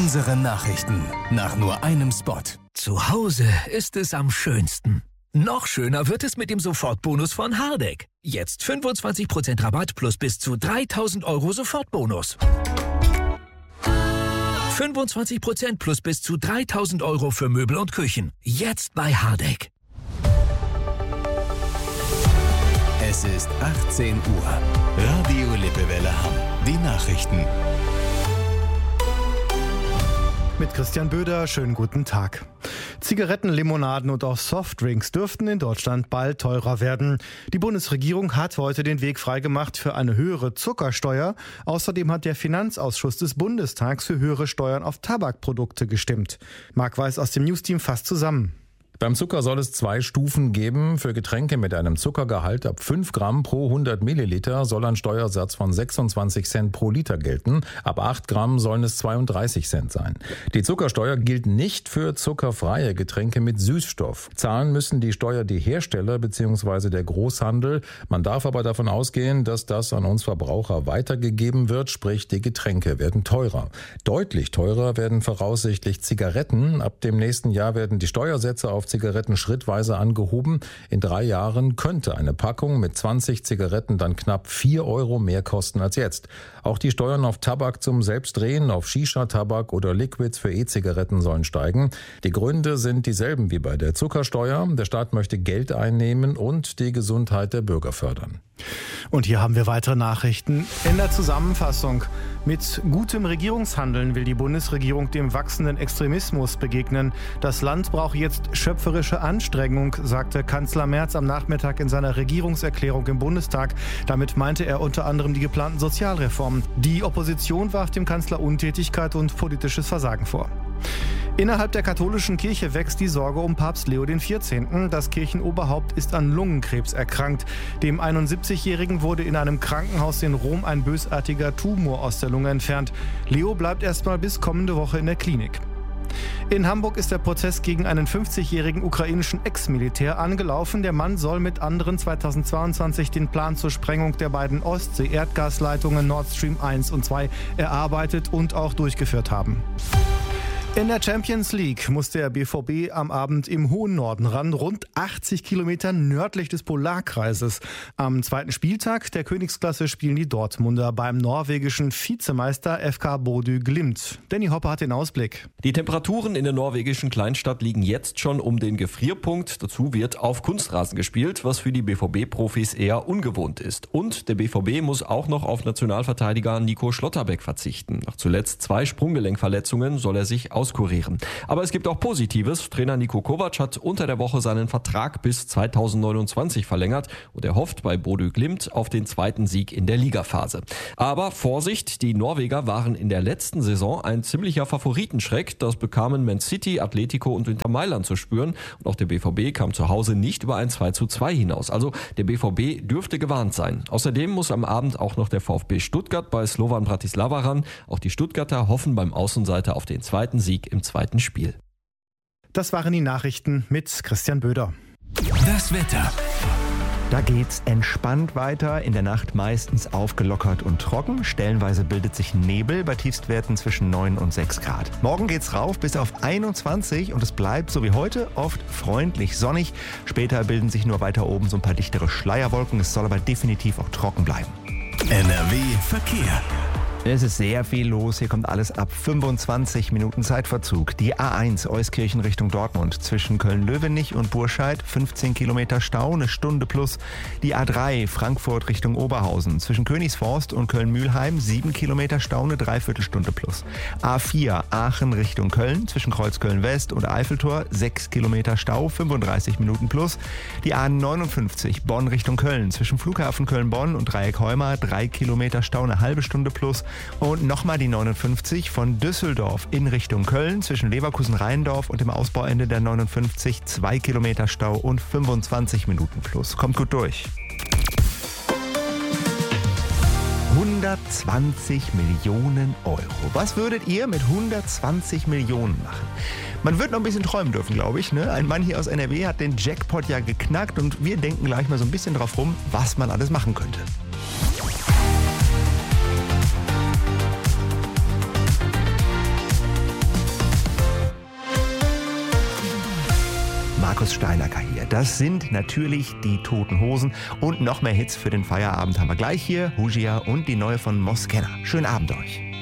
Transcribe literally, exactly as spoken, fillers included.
Unsere Nachrichten nach nur einem Spot. Zu Hause ist es am schönsten. Noch schöner wird es mit dem Sofortbonus von Hardegg. Jetzt fünfundzwanzig Prozent Rabatt plus bis zu dreitausend Euro Sofortbonus. fünfundzwanzig Prozent plus bis zu dreitausend Euro für Möbel und Küchen. Jetzt bei Hardegg. Es ist achtzehn Uhr. Radio Lippewelle Hamm. Die Nachrichten. Mit Christian Böder, schönen guten Tag. Zigaretten, Limonaden und auch Softdrinks dürften in Deutschland bald teurer werden. Die Bundesregierung hat heute den Weg freigemacht für eine höhere Zuckersteuer. Außerdem hat der Finanzausschuss des Bundestags für höhere Steuern auf Tabakprodukte gestimmt. Marc Weiß aus dem Newsteam fasst zusammen. Beim Zucker soll es zwei Stufen geben. Für Getränke mit einem Zuckergehalt ab fünf Gramm pro hundert Milliliter soll ein Steuersatz von sechsundzwanzig Cent pro Liter gelten. Ab acht Gramm sollen es zweiunddreißig Cent sein. Die Zuckersteuer gilt nicht für zuckerfreie Getränke mit Süßstoff. Zahlen müssen die Steuer die Hersteller bzw. der Großhandel. Man darf aber davon ausgehen, dass das an uns Verbraucher weitergegeben wird, sprich die Getränke werden teurer. Deutlich teurer werden voraussichtlich Zigaretten. Ab dem nächsten Jahr werden die Steuersätze auf Zigaretten schrittweise angehoben. In drei Jahren könnte eine Packung mit zwanzig Zigaretten dann knapp vier Euro mehr kosten als jetzt. Auch die Steuern auf Tabak zum Selbstdrehen, auf Shisha-Tabak oder Liquids für E-Zigaretten sollen steigen. Die Gründe sind dieselben wie bei der Zuckersteuer. Der Staat möchte Geld einnehmen und die Gesundheit der Bürger fördern. Und hier haben wir weitere Nachrichten in der Zusammenfassung. Mit gutem Regierungshandeln will die Bundesregierung dem wachsenden Extremismus begegnen. Das Land braucht jetzt schöpferische Anstrengung, sagte Kanzler Merz am Nachmittag in seiner Regierungserklärung im Bundestag. Damit meinte er unter anderem die geplanten Sozialreformen. Die Opposition warf dem Kanzler Untätigkeit und politisches Versagen vor. Innerhalb der katholischen Kirche wächst die Sorge um Papst Leo der vierzehnte. Das Kirchenoberhaupt ist an Lungenkrebs erkrankt. Dem einundsiebzigjährigen wurde in einem Krankenhaus in Rom ein bösartiger Tumor aus der Lunge entfernt. Leo bleibt erstmal bis kommende Woche in der Klinik. In Hamburg ist der Prozess gegen einen fünfzigjährigen ukrainischen Ex-Militär angelaufen. Der Mann soll mit anderen zweitausendzweiundzwanzig den Plan zur Sprengung der beiden Ostsee-Erdgasleitungen Nord Stream eins und zwei erarbeitet und auch durchgeführt haben. In der Champions League muss der B V B am Abend im hohen Norden ran, rund achtzig Kilometer nördlich des Polarkreises. Am zweiten Spieltag der Königsklasse spielen die Dortmunder beim norwegischen Vizemeister F K Bodø Glimt. Danny Hopper hat den Ausblick. Die Temperaturen in der norwegischen Kleinstadt liegen jetzt schon um den Gefrierpunkt. Dazu wird auf Kunstrasen gespielt, was für die B V B-Profis eher ungewohnt ist. Und der B V B muss auch noch auf Nationalverteidiger Nico Schlotterbeck verzichten. Nach zuletzt zwei Sprunggelenkverletzungen soll er sich aus auskurieren. Aber es gibt auch Positives. Trainer Niko Kovac hat unter der Woche seinen Vertrag bis zweitausendneunundzwanzig verlängert und er hofft bei Bodø Glimt auf den zweiten Sieg in der Ligaphase. Aber Vorsicht, die Norweger waren in der letzten Saison ein ziemlicher Favoritenschreck. Das bekamen Man City, Atletico und Inter Mailand zu spüren. Und auch der B V B kam zu Hause nicht über ein zwei zu zwei hinaus. Also der B V B dürfte gewarnt sein. Außerdem muss am Abend auch noch der VfB Stuttgart bei Slovan Bratislava ran. Auch die Stuttgarter hoffen beim Außenseiter auf den zweiten Sieg im zweiten Spiel. Das waren die Nachrichten mit Christian Böder. Das Wetter. Da geht's entspannt weiter, in der Nacht meistens aufgelockert und trocken. Stellenweise bildet sich Nebel bei Tiefstwerten zwischen neun und sechs Grad. Morgen geht's rauf bis auf einundzwanzig und es bleibt so wie heute oft freundlich sonnig. Später bilden sich nur weiter oben so ein paar dichtere Schleierwolken. Es soll aber definitiv auch trocken bleiben. N R W Verkehr. Es ist sehr viel los. Hier kommt alles ab fünfundzwanzig Minuten Zeitverzug. Die A eins Euskirchen Richtung Dortmund zwischen Köln-Löwenich und Burscheid fünfzehn Kilometer Stau, eine Stunde plus. Die A drei Frankfurt Richtung Oberhausen zwischen Königsforst und Köln-Mühlheim sieben Kilometer Stau, eine Dreiviertelstunde plus. A vier Aachen Richtung Köln zwischen Kreuzköln West und Eiffeltor sechs Kilometer Stau, fünfunddreißig Minuten plus. Die A neunundfünfzig Bonn Richtung Köln zwischen Flughafen Köln-Bonn und Dreieck Heuma drei Kilometer Stau, eine halbe Stunde plus. Und nochmal die neunundfünfzig von Düsseldorf in Richtung Köln zwischen Leverkusen-Rheindorf und dem Ausbauende der neunundfünfzig zwei Kilometer Stau und fünfundzwanzig Minuten plus. Kommt gut durch. hundertzwanzig Millionen Euro. Was würdet ihr mit hundertzwanzig Millionen machen? Man wird noch ein bisschen träumen dürfen, glaube ich. Ne? Ein Mann hier aus N R W hat den Jackpot ja geknackt und wir denken gleich mal so ein bisschen drauf rum, was man alles machen könnte. Markus Steinacker hier. Das sind natürlich die Toten Hosen. Und noch mehr Hits für den Feierabend haben wir gleich hier. Hujia und die neue von Moskenna. Schönen Abend euch.